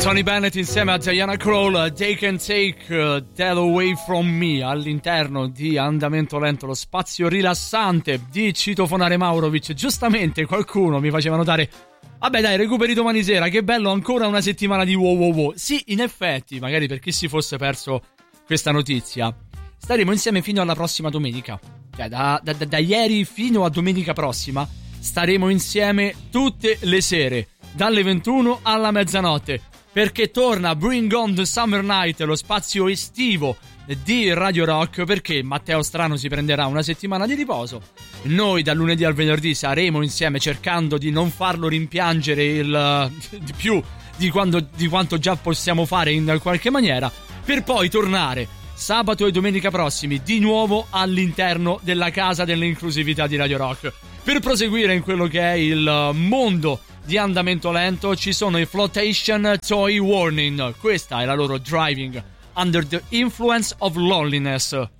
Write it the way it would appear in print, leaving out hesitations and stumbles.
Tony Bennett insieme a Diana Krall, They Can Take That Away From Me, all'interno di Andamento Lento, lo spazio rilassante di Citofonare Maurovic. Giustamente qualcuno mi faceva notare: vabbè dai, recuperi domani sera, che bello, ancora una settimana di wow wow wow. Sì, in effetti, magari per chi si fosse perso questa notizia, staremo insieme fino alla prossima domenica. Cioè da ieri fino a domenica prossima staremo insieme tutte le sere, dalle 21 alla mezzanotte, perché torna Bring On The Summer Night, lo spazio estivo di Radio Rock, perché Matteo Strano si prenderà una settimana di riposo. Noi dal lunedì al venerdì saremo insieme, cercando di non farlo rimpiangere di più di quanto già possiamo fare in qualche maniera, per poi tornare sabato e domenica prossimi di nuovo all'interno della casa dell'inclusività di Radio Rock, per proseguire in quello che è il mondo di Andamento Lento. Ci sono i Flotation Toy Warning, questa è la loro Driving Under the Influence of Loneliness.